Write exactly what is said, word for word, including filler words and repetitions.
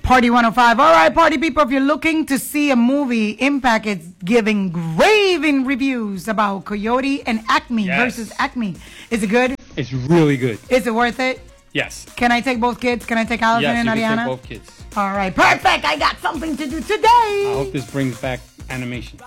Party one oh five. All right, party people, if you're looking to see a movie, Impact is giving raving reviews about Coyote and Acme yes. versus Acme. Is it good? It's really good. Is it worth it? Yes. Can I take both kids? Can I take Allison yes, and you Ariana? Can take both kids. All right, perfect. I got something to do today. I hope this brings back animation.